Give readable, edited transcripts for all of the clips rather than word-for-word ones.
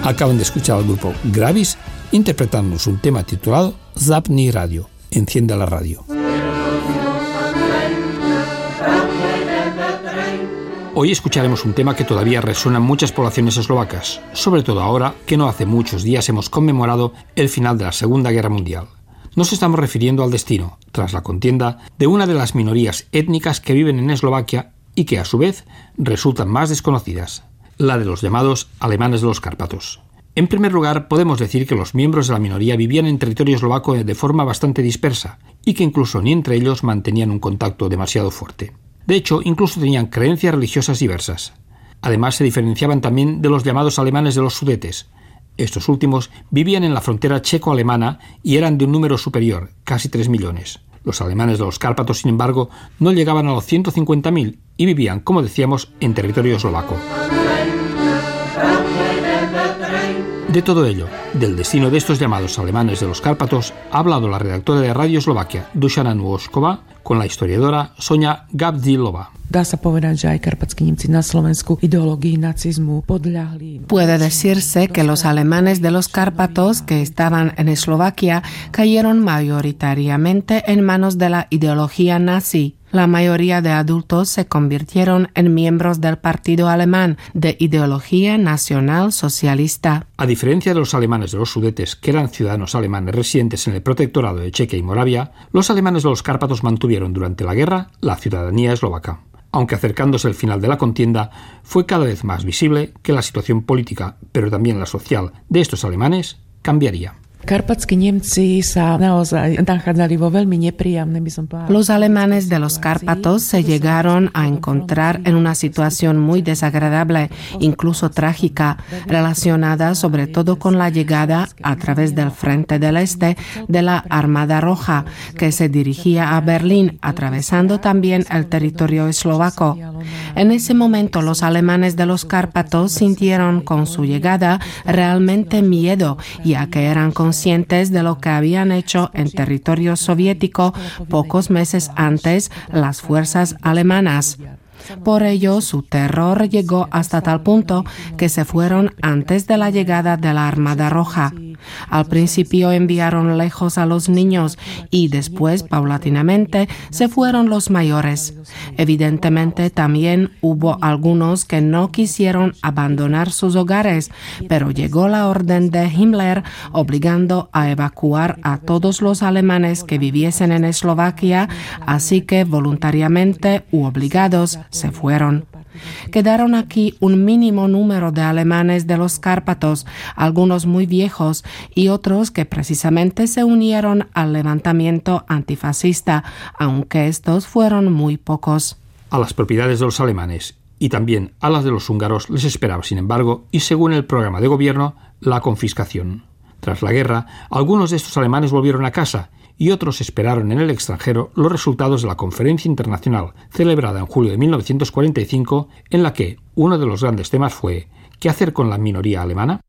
Acaban de escuchar al grupo Gravis interpretándonos un tema titulado Zapni Radio, encienda la radio. Hoy escucharemos un tema que todavía resuena en muchas poblaciones eslovacas, sobre todo ahora que no hace muchos días hemos conmemorado el final de la Segunda Guerra Mundial. Nos estamos refiriendo al destino, tras la contienda, de una de las minorías étnicas que viven en Eslovaquia y que a su vez resultan más desconocidas, la de los llamados alemanes de los Cárpatos. En primer lugar, podemos decir que los miembros de la minoría vivían en territorio eslovaco de forma bastante dispersa y que incluso ni entre ellos mantenían un contacto demasiado fuerte. De hecho, incluso tenían creencias religiosas diversas. Además, se diferenciaban también de los llamados alemanes de los Sudetes. Estos últimos vivían en la frontera checo-alemana y eran de un número superior, casi 3 millones. Los alemanes de los Cárpatos, sin embargo, no llegaban a los 150.000 y vivían, como decíamos, en territorio eslovaco. De todo ello, del destino de estos llamados alemanes de los Cárpatos, ha hablado la redactora de Radio Eslovaquia, Dušana Nôžková, con la historiadora Sonia Gabdílová. Puede decirse que los alemanes de los Cárpatos que estaban en Eslovaquia cayeron mayoritariamente en manos de la ideología nazi. La mayoría de adultos se convirtieron en miembros del partido alemán de ideología nacional socialista. A diferencia de los alemanes de los Sudetes, que eran ciudadanos alemanes residentes en el protectorado de Chequia y Moravia, los alemanes de los Cárpatos mantuvieron durante la guerra la ciudadanía eslovaca. Aunque acercándose el final de la contienda, fue cada vez más visible que la situación política, pero también la social, de estos alemanes cambiaría. Los alemanes de los Cárpatos se llegaron a encontrar en una situación muy desagradable, incluso trágica, relacionada sobre todo con la llegada a través del Frente del Este de la Armada Roja, que se dirigía a Berlín, atravesando también el territorio eslovaco. En ese momento los alemanes de los Cárpatos sintieron con su llegada realmente miedo, ya que eran conscientes de lo que habían hecho en territorio soviético pocos meses antes las fuerzas alemanas. Por ello, su terror llegó hasta tal punto que se fueron antes de la llegada de la Armada Roja. Al principio enviaron lejos a los niños y después, paulatinamente, se fueron los mayores. Evidentemente, también hubo algunos que no quisieron abandonar sus hogares, pero llegó la orden de Himmler obligando a evacuar a todos los alemanes que viviesen en Eslovaquia, así que voluntariamente u obligados se fueron. Quedaron aquí un mínimo número de alemanes de los Cárpatos, algunos muy viejos y otros que precisamente se unieron al levantamiento antifascista, aunque estos fueron muy pocos. A las propiedades de los alemanes y también a las de los húngaros les esperaba, sin embargo, y según el programa de gobierno, la confiscación. Tras la guerra, algunos de estos alemanes volvieron a casa y otros esperaron en el extranjero los resultados de la conferencia internacional celebrada en julio de 1945, en la que uno de los grandes temas fue ¿qué hacer con la minoría alemana?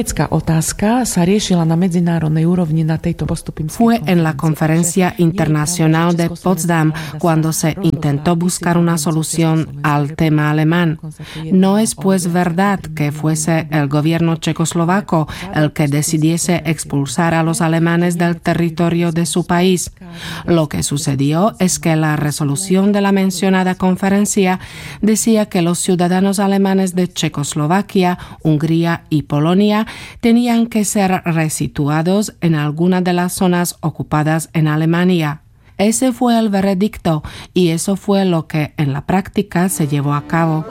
Fue en la conferencia internacional de Potsdam cuando se intentó buscar una solución al tema alemán. No es pues verdad que fuese el gobierno checoslovaco el que decidiese expulsar a los alemanes del territorio de su país. Lo que sucedió es que la resolución de la mencionada conferencia decía que los ciudadanos alemanes de Checoslovaquia, Hungría y Polonia tenían que ser resituados en alguna de las zonas ocupadas en Alemania. Ese fue el veredicto y eso fue lo que en la práctica se llevó a cabo.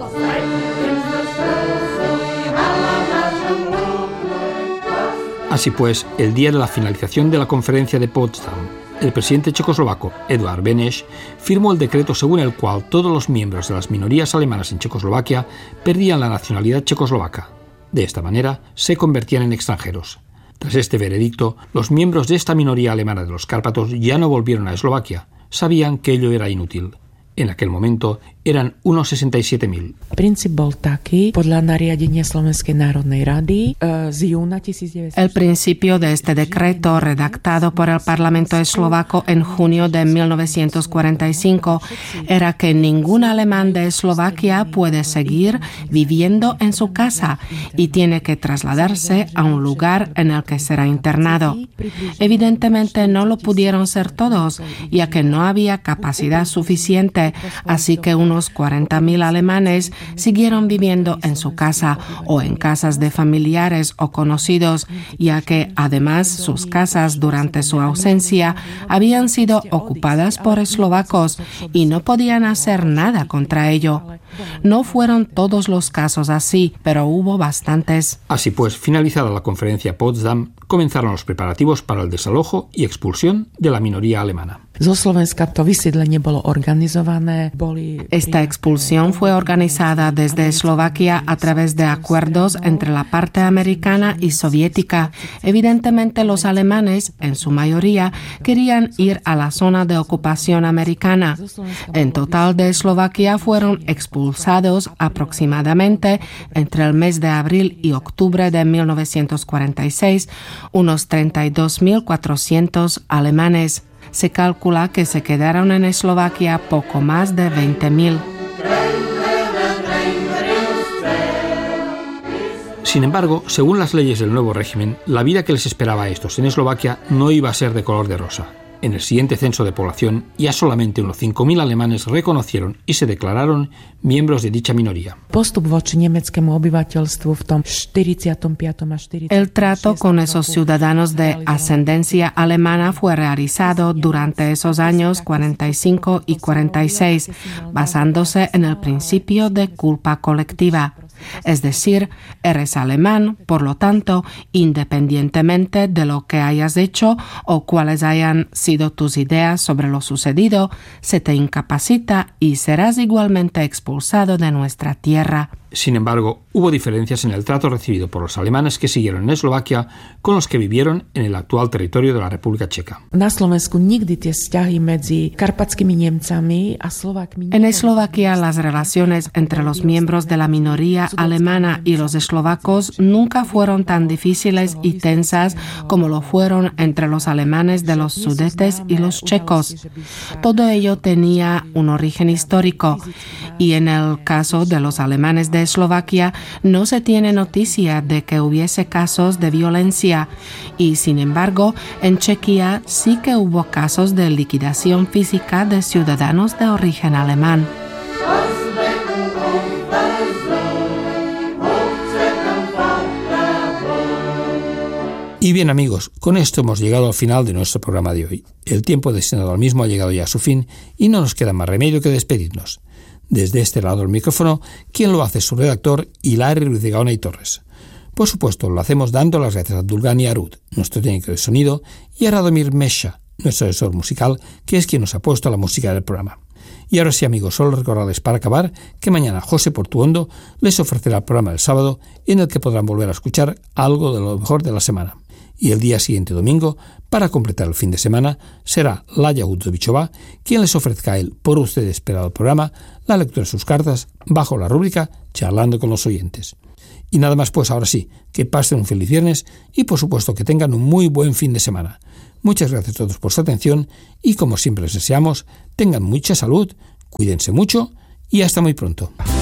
Así pues, el día de la finalización de la conferencia de Potsdam, el presidente checoslovaco, Eduard Beneš, firmó el decreto según el cual todos los miembros de las minorías alemanas en Checoslovaquia perdían la nacionalidad checoslovaca. De esta manera, se convertían en extranjeros. Tras este veredicto, los miembros de esta minoría alemana de los Cárpatos ya no volvieron a Eslovaquia. Sabían que ello era inútil. En aquel momento, eran unos 67.000. El principio de este decreto, redactado por el Parlamento eslovaco en junio de 1945, era que ningún alemán de Eslovaquia puede seguir viviendo en su casa y tiene que trasladarse a un lugar en el que será internado. Evidentemente no lo pudieron ser todos, ya que no había capacidad suficiente, así que unos 40.000 alemanes siguieron viviendo en su casa o en casas de familiares o conocidos, ya que además sus casas durante su ausencia habían sido ocupadas por eslovacos y no podían hacer nada contra ello. No fueron todos los casos así, pero hubo bastantes. Así pues, finalizada la conferencia Potsdam, comenzaron los preparativos para el desalojo y expulsión de la minoría alemana. Esta expulsión fue organizada desde Eslovaquia a través de acuerdos entre la parte americana y soviética. Evidentemente, los alemanes, en su mayoría, querían ir a la zona de ocupación americana. En total de Eslovaquia fueron expulsados aproximadamente entre el mes de abril y octubre de 1946 unos 32.400 alemanes. Se calcula que se quedaron en Eslovaquia poco más de 20.000. Sin embargo, según las leyes del nuevo régimen, la vida que les esperaba a estos en Eslovaquia no iba a ser de color de rosa. En el siguiente censo de población, ya solamente unos 5.000 alemanes reconocieron y se declararon miembros de dicha minoría. El trato con esos ciudadanos de ascendencia alemana fue realizado durante esos años 45 y 46, basándose en el principio de culpa colectiva. Es decir, eres alemán, por lo tanto, independientemente de lo que hayas hecho o cuáles hayan sido tus ideas sobre lo sucedido, se te incapacita y serás igualmente expulsado de nuestra tierra. Sin embargo, hubo diferencias en el trato recibido por los alemanes que siguieron en Eslovaquia con los que vivieron en el actual territorio de la República Checa. En Eslovaquia, las relaciones entre los miembros de la minoría alemana y los eslovacos nunca fueron tan difíciles y tensas como lo fueron entre los alemanes de los Sudetes y los checos. Todo ello tenía un origen histórico y en el caso de los alemanes de Eslovaquia no se tiene noticia de que hubiese casos de violencia y, sin embargo, en Chequia sí que hubo casos de liquidación física de ciudadanos de origen alemán. Y bien amigos, con esto hemos llegado al final de nuestro programa de hoy. El tiempo destinado al mismo ha llegado ya a su fin y no nos queda más remedio que despedirnos. Desde este lado del micrófono, quien lo hace es su redactor, Hilari Ruiz de Gaona y Torres. Por supuesto, lo hacemos dando las gracias a Dulgani Arut, nuestro técnico de sonido, y a Radomir Mesha, nuestro asesor musical, que es quien nos ha puesto la música del programa. Y ahora sí, amigos, solo recordarles para acabar que mañana José Portuondo les ofrecerá el programa del sábado en el que podrán volver a escuchar algo de lo mejor de la semana. Y el día siguiente, domingo, para completar el fin de semana, será Laya Udzovichova quien les ofrezca a él, por usted esperado programa, la lectura de sus cartas bajo la rúbrica Charlando con los oyentes. Y nada más pues, ahora sí, que pasen un feliz viernes y por supuesto que tengan un muy buen fin de semana. Muchas gracias a todos por su atención y como siempre les deseamos, tengan mucha salud, cuídense mucho y hasta muy pronto.